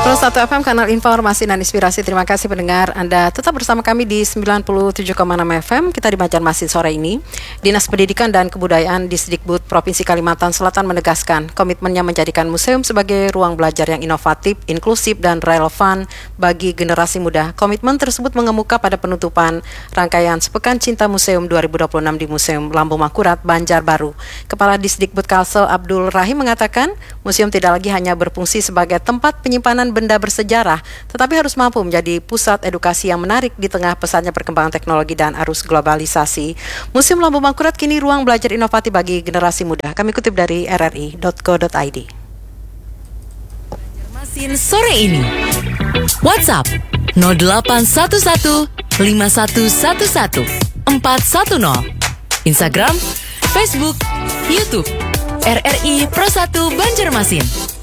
Pro 1 FM, kanal informasi dan inspirasi. Terima kasih pendengar, Anda tetap bersama kami di 97,6 FM. Kita di Banjarmasin sore ini. Dinas Pendidikan dan Kebudayaan Disdikbud Provinsi Kalimantan Selatan menegaskan komitmennya menjadikan museum sebagai ruang belajar yang inovatif, inklusif, dan relevan bagi generasi muda. Komitmen tersebut mengemuka pada penutupan rangkaian Sepekan Cinta Museum 2026 di Museum Lambung Mangkurat, Banjarbaru. Kepala Disdikbud Kalsel Abdul Rahim mengatakan, museum tidak lagi hanya berfungsi sebagai tempat penyimpanan benda bersejarah, tetapi harus mampu menjadi pusat edukasi yang menarik di tengah pesatnya perkembangan teknologi dan arus globalisasi. Museum Lambung Mangkurat kini ruang belajar inovatif bagi generasi muda. Kami kutip dari rri.co.id. Banjarmasin sore ini. WhatsApp 0811 5111 410. Instagram, Facebook, YouTube RRI Pro 1 Banjarmasin.